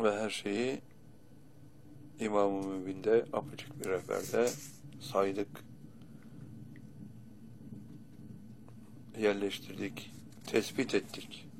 ve her şeyi İmam-ı Mübin'de apaçık bir rehberde saydık, yerleştirdik, tespit ettik.